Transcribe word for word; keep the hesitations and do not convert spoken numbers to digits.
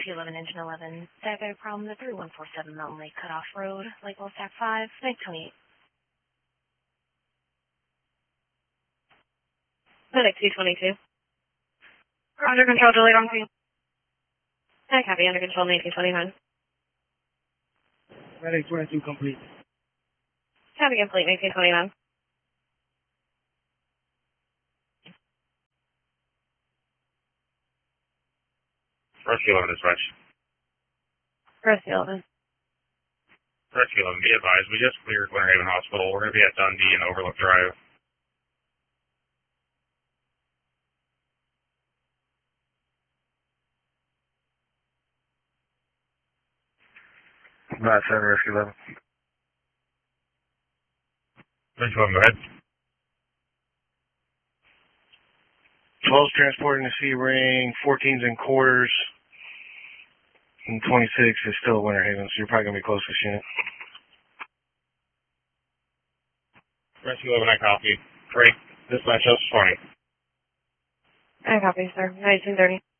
Rescue eleven, Engine eleven. Diabetic problem, the three one four seven Mountain Lake Cutoff Road, Lakeville Stack five, Nick twenty-eight. Medic two twenty-two. Under control, delayed on scene. I copy, under control, nineteen twenty-nine. Medic twenty-two complete. Copy complete, nineteen twenty-nine. Rescue eleven dispatch. Rescue eleven. Rescue eleven, be advised, we just cleared Winter Haven Hospital. We're going to be at Dundee and Overlook Drive. Not seven, Rescue eleven. Rescue eleven, go ahead. twelve's transporting the C-ring, fourteen's in quarters, and twenty-six is still Winter Haven, so you're probably going to be close to unit. Rescue eleven, I copy. Three, dispatch us twenty. I copy, sir. nineteen thirty.